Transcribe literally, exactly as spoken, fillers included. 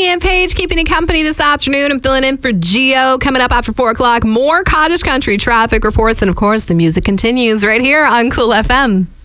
and Paige keeping you company this afternoon. I'm filling in for Gio. Coming up after four o'clock, more cottage country traffic reports. And of course, the music continues right here on Cool F M.